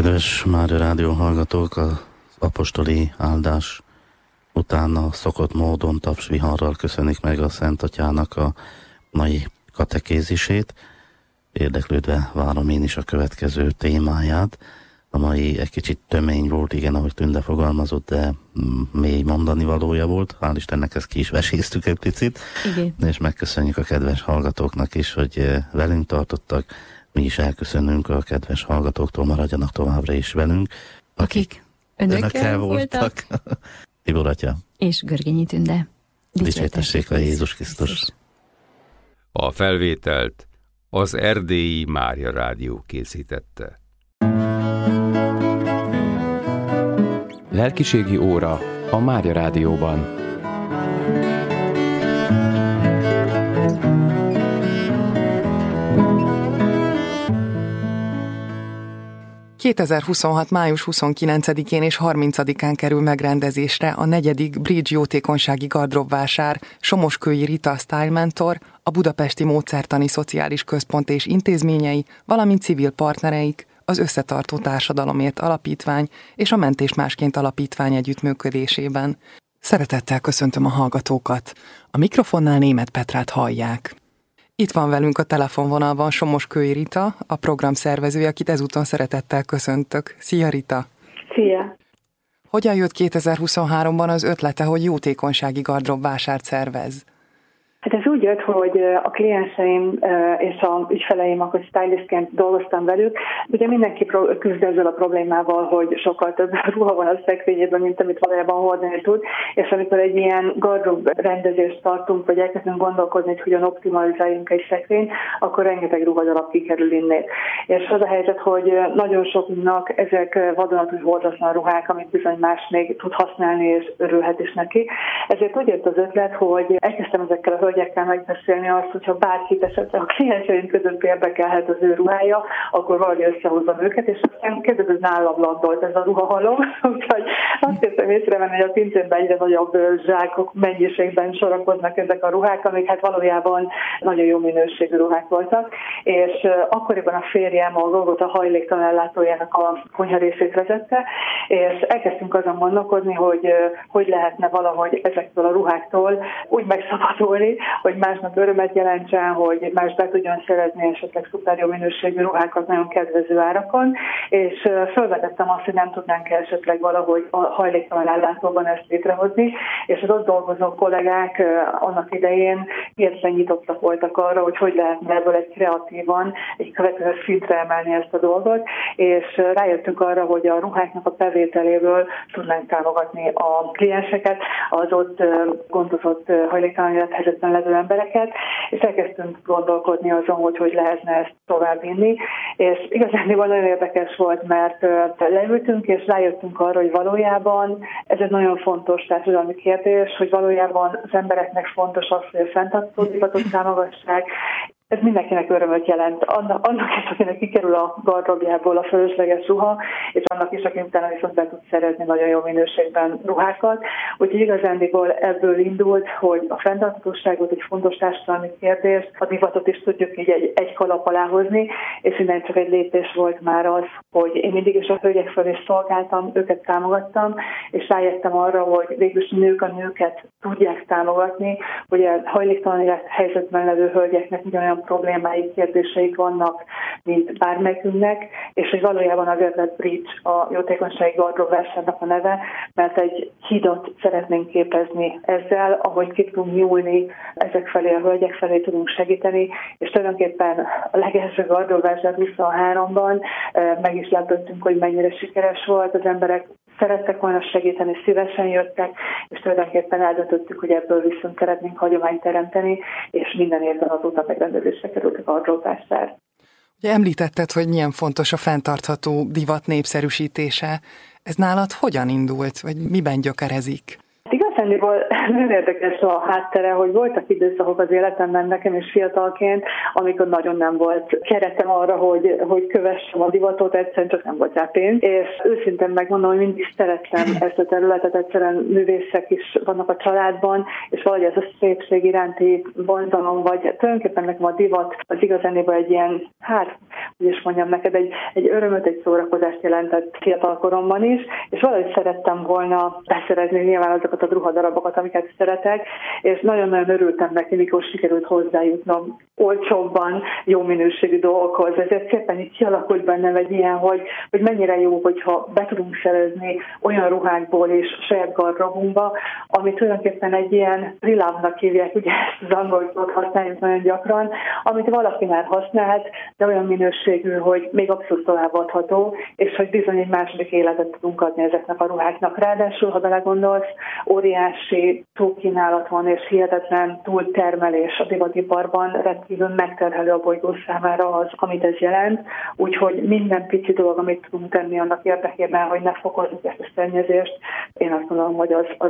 Kedves Mária Rádió hallgatók, az apostoli áldás után a szokott módon tapsviharral köszönik meg a Szent Atyának a mai katekézisét. Érdeklődve várom én is a következő témáját. A mai egy kicsit tömény volt, igen, ahogy Tünde fogalmazott, de mély mondani valója volt. Hál' Istennek ezt ki is veséztük egy picit. Igen. És megköszönjük a kedves hallgatóknak is, hogy velünk tartottak. Mi is elköszönünk a kedves hallgatóktól, maradjanak továbbra is velünk, akik önökkel voltak. Tibor atya. És Görgényi Tünde. Dicsértessék a Jézus Krisztus. A felvételt az Erdélyi Mária Rádió készítette. Lelkiségi óra a Mária Rádióban. ...2026. május 29-én és 30-án kerül megrendezésre a 4. Bridge jótékonysági gardróbvásár Somoskői Rita Style Mentor, a Budapesti Módszertani Szociális Központ és intézményei, valamint civil partnereik, az Összetartó Társadalomért Alapítvány és a Mentés Másként Alapítvány együttműködésében. Szeretettel köszöntöm a hallgatókat. A mikrofonnál Németh Petrát hallják. Itt van velünk a telefonvonalban Somoskői Rita, a program szervezője, akit ezúton szeretettel köszöntök. Szia, Rita! Szia! Hogyan jött 2023-ban az ötlete, hogy jótékonysági gardróbvásárt szervez? Hát ez úgy jött, hogy a klienseim és a ügyfeleim, akkor stylistként dolgoztam velük. Ugye mindenki küzd ezzel a problémával, hogy sokkal több ruha van a szekrényében, mint amit valójában hordani tud, és amikor egy ilyen gardrób rendezést tartunk, vagy elkezdünk gondolkodni, hogy hogyan optimalizáljunk egy szekrényt, akkor rengeteg ruhadarab kikerül innét. És az a helyzet, hogy nagyon soknak ezek vadonatúj hordatlan ruhák, amit bizony más még tud használni, és örülhet is neki. Ezért úgy jött az ötlet, hogy elkezdtem ezekkel a hölgyekkel megbeszélni azt, hogyha bárkit esetleg a klienseim között érdekelhet az ő ruhája, akkor valahogy összehozom őket, és aztán kezdett nálam landolt ez a ruhahalom, úgyhogy azt kezdtem észrevenni, hogy a pincémben egyre nagyobb zsákok mennyiségben sorakoznak ezek a ruhák, amik hát valójában nagyon jó minőségű ruhák voltak, és akkoriban a férjem a Golgota hajléktalan ellátójának a konyha részét vezette, és elkezdtünk azon gondolkodni, hogy lehetne valahogy ezektől a ruháktól úgy megszabadulni, hogy másnak örömet jelentsen, hogy más be tudjon szerezni esetleg szuper jó minőségű ruhákat nagyon kedvező árakon, és felvetettem azt, hogy nem tudnánk esetleg valahogy a hajléktalan ellátóban ezt létrehozni, és az ott dolgozó kollégák annak idején hirtelen nyitottak voltak arra, hogy lehetne ebből egy kreatívan, egy következő szintre emelni ezt a dolgot, és rájöttünk arra, hogy a ruháknak a bevételéből tudnánk támogatni a klienseket, az ott gondozott hajléktalan élethelyzetben levő embereket, és elkezdtünk gondolkodni azon, hogy lehetne ezt továbbvinni, és igazán nagyon érdekes volt, mert leültünk, és rájöttünk arra, hogy valójában ez egy nagyon fontos társadalmi kérdés, hogy valójában az embereknek fontos az, hogy a fenntartható divatot támogassák. Ez mindenkinek örömöt jelent. Annak is, akinek kikerül a gardróbjából a fölösleges ruha, és annak is, aki utána viszont be tud szerezni nagyon jó minőségben ruhákat. Úgyhogy igazándiból ebből indult, hogy a fenntarthatóságot egy fontos társadalmi kérdés, a divatot is tudjuk így egy kalap alá hozni, és innen csak egy lépés volt már az, hogy én mindig is a hölgyek felé szolgáltam, őket támogattam, és rájöttem arra, hogy végülis nők a nőket tudják támogatni, hogy a hajléktalan helyzetben levő hölgyeknek ugyanolyan problémáik, kérdéseik vannak, mint bármelyikünknek, és hogy valójában azért lett Bridge a jótékonysági gardróbvásárnak a neve, mert egy hidat szeretnénk képezni ezzel, ahogy ki tudunk nyúlni ezek felé, a hölgyek felé tudunk segíteni, és tulajdonképpen a legelső gardróbvásár 23-ban meg is lepődtünk, hogy mennyire sikeres volt, az emberek szerettek volna segíteni, szívesen jöttek, és tulajdonképpen eldöntöttük, hogy ebből viszont szeretnénk hagyományt teremteni, és minden évben azóta megrendezésre került a gardróbvásár. Ugye említetted, hogy milyen fontos a fenntartható divat népszerűsítése. Ez nálad hogyan indult, vagy miben gyökerezik? Igazándiból nagyon érdekes a háttere, hogy voltak időszakok az életemben nekem is fiatalként, amikor nagyon nem volt keretem arra, hogy kövessem a divatot, egyszerűen csak nem volt rá pénz. És őszintén megmondom, hogy mindig szerettem ezt a területet, egyszerűen művészek is vannak a családban, és valahogy ez a szépség iránti vonzalom, vagy tulajdonképpen nekem a divat az igazániból egy ilyen, hogy is mondjam neked, egy örömöt, egy szórakozást jelentett fiatalkoromban is, és valahogy szerettem volna beszerezni nyilván azokat a ruhadarabokat, amiket szeretek, és nagyon-nagyon örültem neki, mikor sikerült hozzájutnom olcsóbban jó minőségű dolgokhoz. Ezért szépen így kialakult bennem egy ilyen, hogy mennyire jó, hogyha be tudunk szerezni olyan ruhákból és saját garderobunkba, ami tulajdonképpen egy ilyen relovnak hívják, ugye ezt az angol szót használjuk nagyon gyakran, amit valaki már használt, de olyan minőségű, hogy még abszolút továbbadható, és hogy bizony egy második életet tudunk adni ezeknek a ruháknak. Ráadásul, ha belegondolsz, óriási túlkínálat van, és hihetetlen túltermelés a divatiparban, rendkívül megterhelő a bolygó számára az, amit ez jelent, úgyhogy minden pici dolog, amit tudunk tenni annak érdekében, hogy ne fokozzuk ezt a szennyezést, én azt gondolom, hogy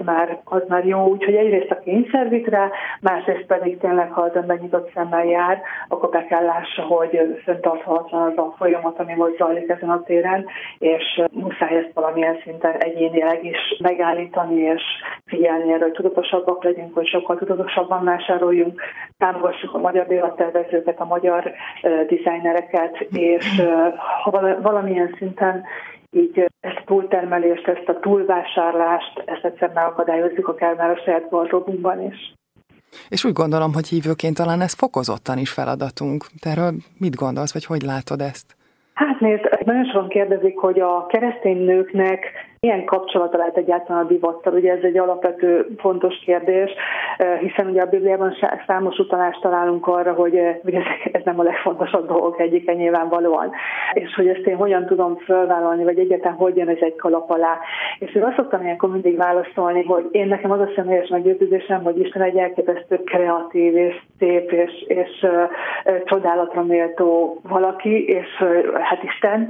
az már jó. Úgyhogy egyrészt a kényszer vitt rá, másrészt pedig tényleg, ha az ember nyitott szemmel jár, akkor be kell lássa, hogy fenntarthatatlan az a folyamat, ami most zajlik ezen a téren, és muszáj ezt valamilyen szinten egyénileg is megállítani, és figyelni erre, hogy tudatosabbak legyünk, hogy sokkal tudatosabban vásároljunk, támogassuk a magyar divattervezőket, a magyar dizájnereket, és ha valamilyen szinten így ezt a túltermelést, ezt a túlvásárlást, ezt egyszer megakadályozzuk akár már a saját garderobunkban is. És úgy gondolom, hogy hívőként talán ez fokozottan is feladatunk. Te erről mit gondolsz, vagy hogy látod ezt? Hát nézd, nagyon sokan kérdezik, hogy a keresztény nőknek milyen kapcsolata lehet egyáltalán a divattal. Ugye ez egy alapvető fontos kérdés, hiszen ugye a Bibliában számos utalást találunk arra, hogy ez nem a legfontosabb dolgok egyike nyilvánvalóan. És hogy ezt én hogyan tudom felvállalni, vagy egyáltalán hogy jön ez egy kalap alá. És én azt szoktam ilyenkor mindig válaszolni, hogy én nekem az a személyes meggyőződésem, hogy Isten egy elképesztő kreatív és szép és csodálatra méltó valaki, és hát Isten,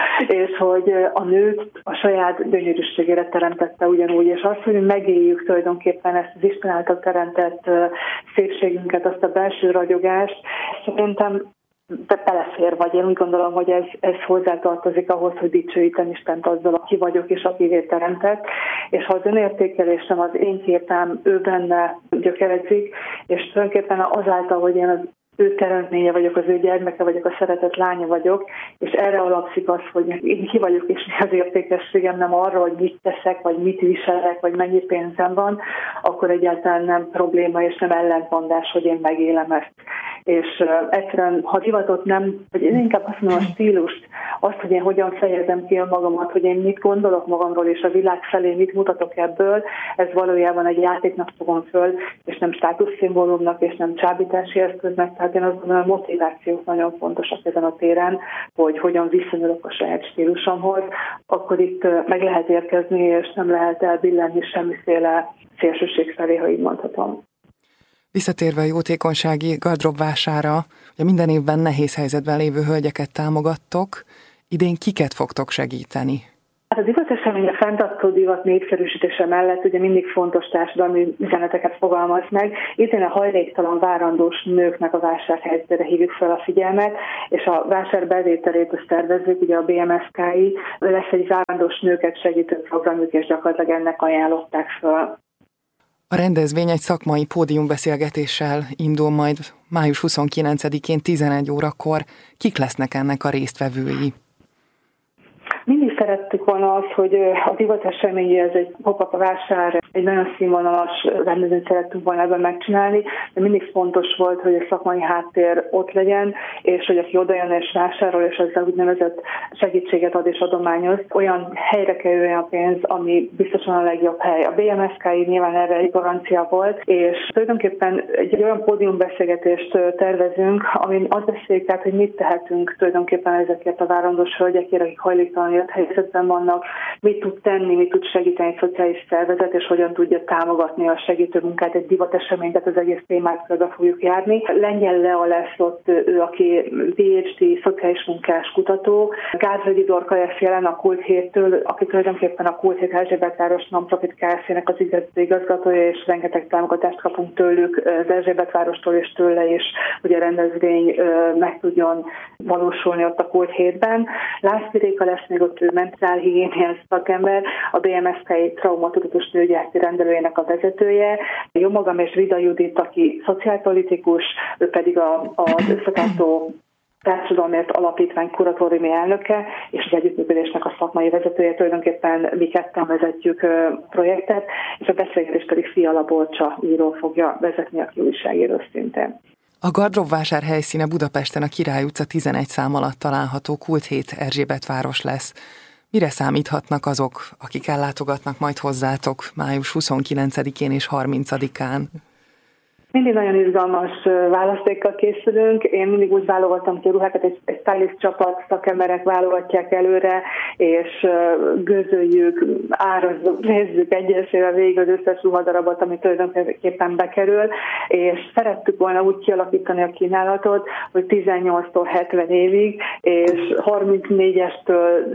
és hogy a nőt a saját gyönyörűségére teremtette ugyanúgy, és azt, hogy megéljük tulajdonképpen ezt az Isten által teremtett szépségünket, azt a belső ragyogást, szerintem belefér, vagy én úgy gondolom, hogy ez hozzátartozik ahhoz, hogy dicsőítem Istent azzal, aki vagyok és akivé teremtett, és ha az önértékelésem, az én képem ő benne gyökeredzik, és tulajdonképpen azáltal, hogy én az ő teremtménye vagyok, az ő gyermeke vagyok, a szeretett lánya vagyok, és erre alapszik az, hogy én ki vagyok, és mi az értékességem, nem arra, hogy mit teszek, vagy mit viselek, vagy mennyi pénzem van, akkor egyáltalán nem probléma, és nem ellentmondás, hogy én megélem ezt. És egyszerűen, ha divatot nem, vagy én inkább azt mondom a stílust, azt, hogy én hogyan fejezem ki magamat, hogy én mit gondolok magamról, és a világ felé mit mutatok ebből, ez valójában egy játéknak fogom föl, és nem státuszszimbólumnak, és nem csábítási eszköznek. Tehát én azt gondolom, a motivációk nagyon fontosak ezen a téren, hogy hogyan viszonyulok a saját stílusomhoz, akkor itt meg lehet érkezni, és nem lehet elbillenni semmiféle szélsőség felé, ha így mondhatom. Visszatérve a jótékonysági gardróbvására, ugye minden évben nehéz helyzetben lévő hölgyeket támogattok, idén kiket fogtok segíteni? Hát a divatesemény a fenntartó divat népszerűsítése mellett ugye mindig fontos társadalmi üzeneteket fogalmaz meg. Idén a hajléktalan várandós nőknek a vásárhelyzetére hívjuk fel a figyelmet, és a vásár bevételét azt tervezzük, ugye a BMSK-i lesz egy várandós nőket segítő programjuk, és gyakorlatilag ennek ajánlották fel. A rendezvény egy szakmai pódiumbeszélgetéssel indul majd május 29-én 11 órakor. Kik lesznek ennek a résztvevői? Mindig szerettük volna azt, hogy a divatesemény, ez egy pop-up vásár, egy nagyon színvonalas rendezvényt szerettünk volna ebben megcsinálni, de mindig fontos volt, hogy a szakmai háttér ott legyen, és hogy aki odajön és vásárol, és ezzel úgynevezett segítséget ad és adományoz, olyan helyre kerüljön a pénz, ami biztosan a legjobb hely. A BMSK-i nyilván erre egy garancia volt, és tulajdonképpen egy olyan pódiumbeszélgetést tervezünk, amin azt beszéljük át, hogy mit tehetünk tulajdonképpen ezekért a várandós hölgyekért, akik hajléktalan élethelyzetben vannak, mit tud tenni, mit tud segíteni egy szociális szervezet, és hogyan tudja támogatni a segítő munkát, egy divateseményt, tehát az egész témát körbe fogjuk járni. Lengyel Lea lesz ott, ő, aki PhD, szociális munkás kutató. Gázvegyi Dorka lesz jelen a Kult Héttől, aki tulajdonképpen a Kult Hét Erzsébet város non-profit Kft-nek az igazgatója, és rengeteg támogatást kapunk tőlük, az Erzsébet várostól és tőle is, hogy a rendezvény meg tudjon valósulni ott a Kult Hétben. László Réka lesz még ott, ő mentálhigiéniás szakember, a BMSK-i traumatudatos nőgyászti rendelőjének a vezetője, jó magam és Vida Judit, aki szociálpolitikus, ő pedig az összetartó Társadalomért Alapítvány kuratóriumi elnöke, és az együttműködésnek a szakmai vezetője, tulajdonképpen mi ketten vezetjük a projektet, és a beszélgetést pedig Fiala Borcsa író fogja vezetni, aki újságíró szintén. A Gardróbvásár helyszíne Budapesten a Király utca 11 szám alatt található Kult Hét Erzsébetváros lesz. Mire számíthatnak azok, akik ellátogatnak majd hozzátok május 29-én és 30-án? Mindig nagyon izgalmas választékkal készülünk. Én mindig úgy válogattam ki a ruhákat, egy stylist csapat, szakemberek válogatják előre, és gőzöljük, árazzuk, nézzük egyesével végig az összes ruhadarabot, ami tulajdonképpen bekerül, és szerettük volna úgy kialakítani a kínálatot, hogy 18-tól 70 évig, és 34-estől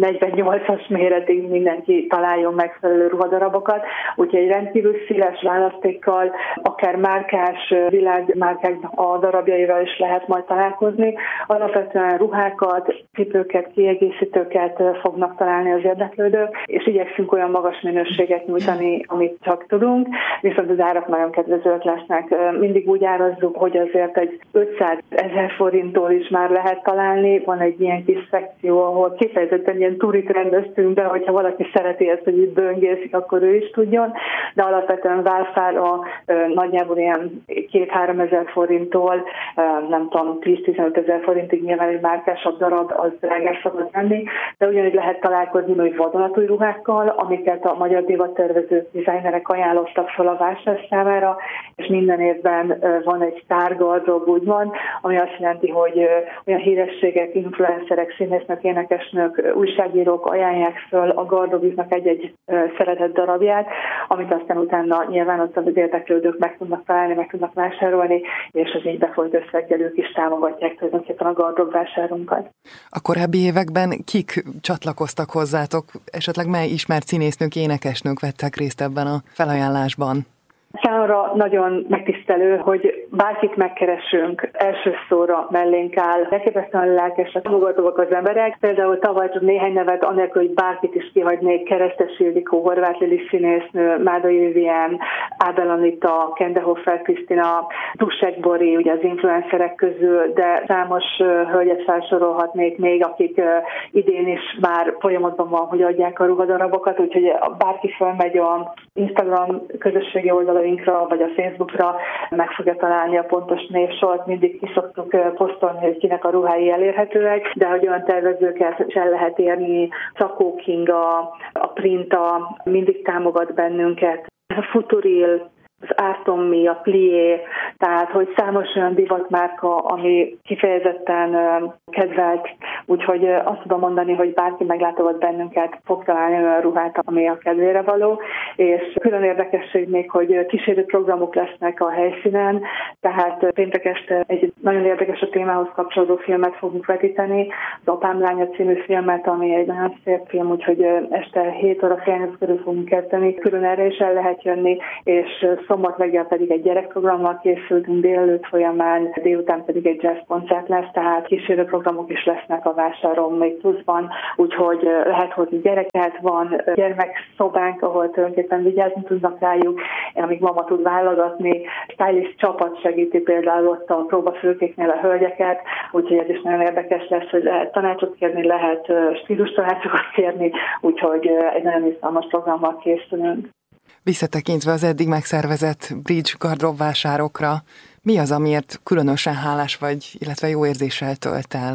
48-as méretig mindenki találjon megfelelő ruhadarabokat, úgyhogy egy rendkívül széles választékkal, akár márkás világmárkáknak a darabjaival is lehet majd találkozni. Alapvetően ruhákat, cipőket, kiegészítőket fognak találni az érdeklődők, és igyekszünk olyan magas minőséget nyújtani, amit csak tudunk, viszont az árak nagyon kedvezőek lesznek. Mindig úgy árazzuk, hogy azért egy 500 000 forinttól is már lehet találni. Van egy ilyen kis szekció, ahol kifejezetten ilyen turit rendeztünk be, hogyha valaki szereti ezt, hogy itt böngészik, akkor ő is tudjon, de alapvetően válfára nagyjából ilyen 2-3 ezer forinttól, nem tudom, 10-15 ezer forintig nyilván egy márkásabb darab, az drágás szokott lenni, de ugyanígy lehet találkozni hogy vadonatúj ruhákkal, amiket a magyar divattervezők, dizájnerek ajánlottak fel a vásár számára, és minden évben van egy sztárgardrób, úgymond, ami azt jelenti, hogy olyan hírességek, influencerek, színésznők, énekesnők, újságírók ajánlják föl a gardróbjuknak egy-egy szeretett darabját, amit aztán utána nyilván ott az érdeklődők meg tudnak találni, meg tudnak vásárolni, és az így befolyt összeggel ők is támogatják tulajdonképpen a gardróbvásárunkat. A korábbi években kik csatlakoztak hozzátok? Esetleg mely ismert színésznők, énekesnők vettek részt ebben a felajánlásban? Számomra nagyon megtisztelő, hogy bárkit megkeresünk, első szóra mellénk áll. Elképesztően lelkesek, támogatóak az emberek. Például tavaly csak néhány nevet, anélkül, hogy bárkit is kihagynék, Keresztes Ildikó, Horváth Lili színésznő, Mádai Vivien, Ábel Anita, Kendehofer Krisztina, Dussek Bori, ugye az influencerek közül, de számos hölgyet felsorolhatnék még, akik idén is már folyamatban van, hogy adják a ruhadarabokat, úgyhogy bárki felmegy a Instagram közösségi oldalainkra, vagy a Facebookra, meg fogja találni a pontos névsort, mindig ki szoktuk posztolni, hogy kinek a ruhái elérhetőek, de hogy olyan tervezőket is el lehet érni, Szakó Kinga, a Printa mindig támogat bennünket, a Futuril, az Artommi, a Plié, tehát hogy számos olyan divatmárka, ami kifejezetten kedvelt, úgyhogy azt tudom mondani, hogy bárki meglátogat bennünket, fog találni olyan ruhát, ami a kedvére való, és külön érdekesség még, hogy kísérő programok lesznek a helyszínen, tehát péntek este egy nagyon érdekes a témához kapcsolódó filmet fogunk vetíteni, az Apám lánya című filmet, ami egy nagyon szép film, úgyhogy este 7 óra fél körül fogunk kezdeni, külön erre is el lehet jönni, és szombat reggel pedig egy gyerekprogrammal készültünk délelőtt folyamán, délután pedig egy jazz koncert lesz, tehát kísérőprogramok is lesznek a vásáron még pluszban, úgyhogy lehet hozni gyereket, van gyermekszobánk, ahol tulajdonképpen vigyázni tudnak rájuk, amíg mama tud válogatni, stylist csapat segíti például ott a próbafülkéknél a hölgyeket, úgyhogy ez is nagyon érdekes lesz, hogy lehet tanácsot kérni, lehet stílus tanácsokat kérni, úgyhogy egy nagyon izgalmas programmal készülünk. Visszatekintve az eddig megszervezett Bridge gardróbvásárokra, mi az, amiért különösen hálás vagy, illetve jó érzéssel tölt el?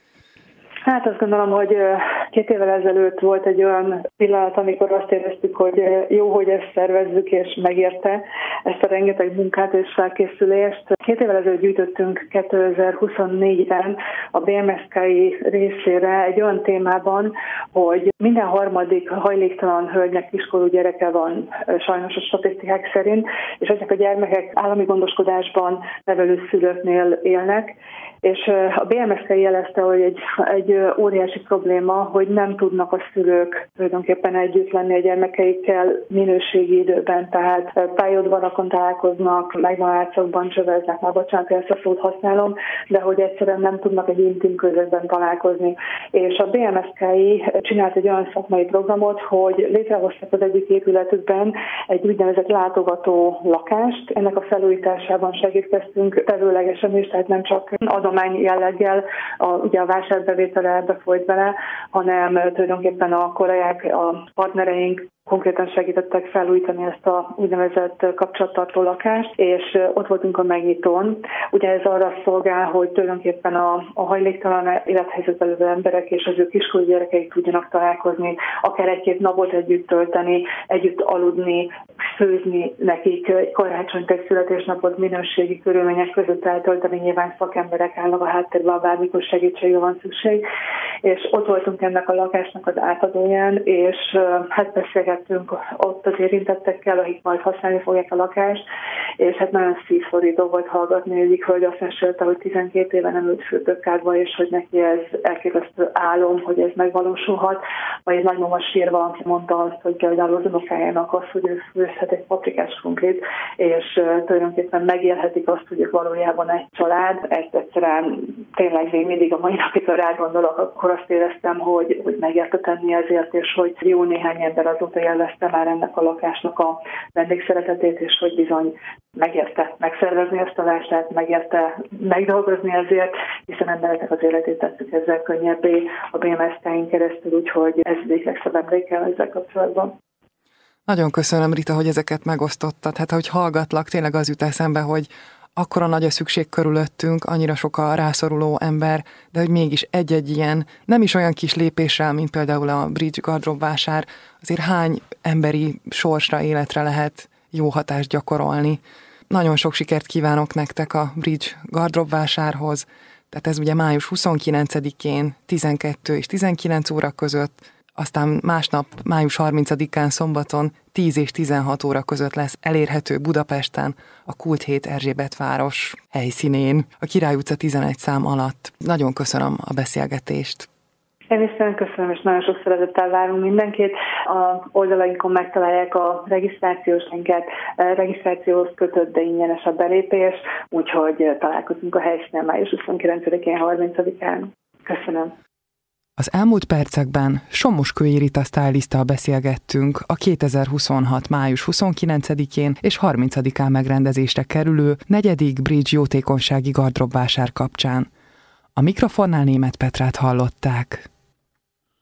Hát azt gondolom, hogy 2 évvel ezelőtt volt egy olyan pillanat, amikor azt éreztük, hogy jó, hogy ezt szervezzük, és megérte ezt a rengeteg munkát és felkészülést. 2 évvel ezelőtt gyűjtöttünk 2024-ben a BMSK-i részére egy olyan témában, hogy minden harmadik hajléktalan hölgynek kiskorú gyereke van sajnos a statisztikák szerint, és ezek a gyermekek állami gondoskodásban nevelőszülőknél élnek, és a BMSK jelezte, hogy egy óriási probléma, hogy hogy nem tudnak a szülők tulajdonképpen együtt lenni a gyermekeikkel minőségi időben, tehát pályaudvarakon találkoznak, megmalátszakban csöveznek, már bocsánat, ezt a szót használom, de hogy egyszerűen nem tudnak egy intim közösben találkozni. És a BMSK-i csinált egy olyan szakmai programot, hogy létrehoztak az egyik épületükben egy úgynevezett látogató lakást. Ennek a felújításában segítkeztünk tevőlegesen is, tehát nem csak adomány jelleggel ugye a vásárbevétele ebbe folyt bele, hanem tulajdonképpen a kollégák, a partnereink konkrétan segítettek felújítani ezt a úgynevezett kapcsolattartó lakást, és ott voltunk a megnyitón. Ugye ez arra szolgál, hogy tulajdonképpen a hajléktalan élethelyzetben lévő emberek és az ő kiskorú gyerekeik tudjanak találkozni, akár egy-két napot együtt tölteni, együtt aludni, főzni nekik, egy karácsonyt, egy születésnapot minőségi körülmények között eltölteni, nyilván szakemberek állnak a háttérben, bármikor segítségre van szükség. És ott voltunk ennek a lakásnak az átadóján, és hát beszélgettünk ott az érintettekkel, akik majd használni fogják a lakást, és hát nagyon szívszorító volt hallgatni, egyik hölgy azt mesélte, hogy 12 éve nem ült fürdőkádba, és hogy neki ez elképesztő álom, hogy ez megvalósulhat, vagy egy nagymama sírva mondta azt, hogy például az unokájának azt, hogy ő főzhet egy paprikás krumplit, és tulajdonképpen megélhetik azt, hogy ők valójában egy család. Ezt egyszerűen tényleg még mindig a mai napig rá gondolok, akkor azt éreztem, hogy megérte tenni ezért, és hogy jó néhány ember azóta jelezte már ennek a lakásnak a vendégszeretetét, és hogy bizony megérte megszervezni ezt a vásárt, megérte megdolgozni ezért, hiszen embereknek az életét tesszük ezzel könnyebbé a BMSK-n keresztül, úgyhogy ez egyik legszebb emlékel ezzel kapcsolatban. Nagyon köszönöm, Rita, hogy ezeket megosztottad. Hát, ahogy hallgatlak, tényleg az jut eszembe, hogy akkora nagy a szükség körülöttünk, annyira sok a rászoruló ember, de hogy mégis egy-egy ilyen, nem is olyan kis lépéssel, mint például a Bridge gardróbvásár, azért hány emberi sorsra, életre lehet jó hatást gyakorolni. Nagyon sok sikert kívánok nektek a Bridge gardróbvásárhoz, tehát ez ugye május 29-én 12 és 19 óra között, aztán másnap, május 30-án szombaton 10 és 16 óra között lesz elérhető Budapesten, a Kult Hét Erzsébetváros helyszínén, a Király utca 11 szám alatt. Nagyon köszönöm a beszélgetést. Én is nagyon köszönöm, és nagyon sok szeretettel várunk mindenkit. A oldalainkon megtalálják a regisztrációs linket, regisztrációhoz kötött, de ingyenes a belépés, úgyhogy találkozunk a helyszínen május 29-én, 30-án. Köszönöm. Az elmúlt percekben Somoskői Rita stylisttal beszélgettünk a 2026. május 29-én és 30-án megrendezésre kerülő 4. Bridge jótékonysági gardróbvásár kapcsán. A mikrofonnál Németh Petrát hallották.